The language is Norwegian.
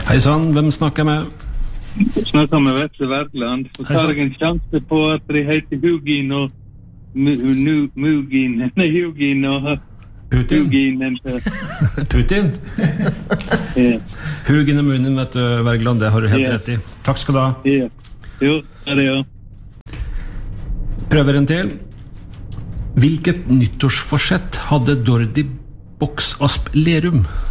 Hei sann, hvem snakker jeg med? Snakker med Vetle Wergeland. Så tar jeg en sjanse på at de heter Hugin og Mugin. Nei, Hugin og Putin? Hugin. Putin? Ja. Hugin og Munin, vet du, Wergeland, det har du helt rett i. Takk skal du ha. Ja. Jo, det er det, ja. Prøver en til. Hvilket nyttårsforsett hadde Dordi Boksasp Lerum?